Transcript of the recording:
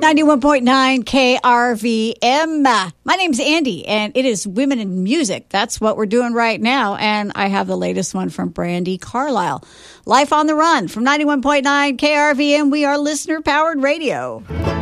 91.9 KRVM. My name's Andy, and it is Women in Music. That's what we're doing right now, and I have the latest one from Brandi Carlile. Life on the Run from 91.9 KRVM. We are listener-powered radio.